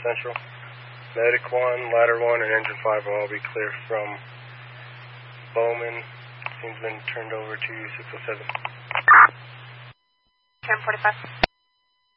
Central. Medic 1, Ladder 1, and Engine 5 will all be clear from Bowman. Seems been turned over to 607. 1045.